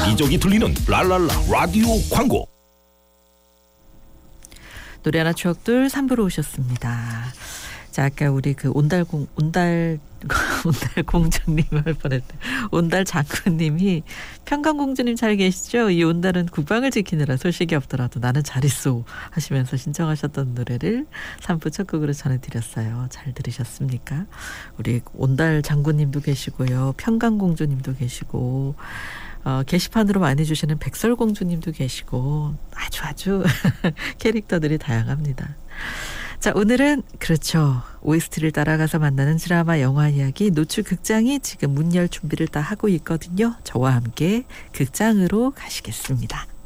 여기저기 들리는 랄랄라 라디오 광고. 노래 하나 추억들 3부로 오셨습니다. 자, 아까 우리 그 온달 공주님 할 뻔했대. 온달 장군님이 평강공주님 잘 계시죠? 이 온달은 국방을 지키느라 소식이 없더라도 나는 잘 있어 하시면서 신청하셨던 노래를 3부 첫 곡으로 전해드렸어요. 잘 들으셨습니까? 우리 온달 장군님도 계시고요. 평강공주님도 계시고 게시판으로 많이 주시는 백설공주님도 계시고 아주 캐릭터들이 다양합니다. 자, 오늘은 그렇죠. OST를 따라가서 만나는 드라마 영화 이야기 노출 극장이 지금 문 열 준비를 다 하고 있거든요. 저와 함께 극장으로 가시겠습니다.